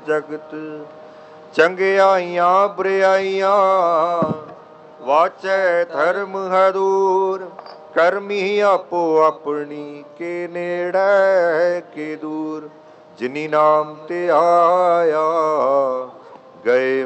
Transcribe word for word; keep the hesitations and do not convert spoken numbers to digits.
ਜਗਤ। ਚੰਗਿਆਈਆਂ ਬੁਰਿਆਈਆਂ ਵਾਚੈ ਧਰਮ ਹਦੂਰ। ਕਰਮੀ ਆਪੋ ਆਪਣੀ ਕੇ ਨੇੜੇ ਕੇ ਦੂਰ। ਜਿਨੀ ਨਾਮ ਤੇ ਆਇਆ ਗਏ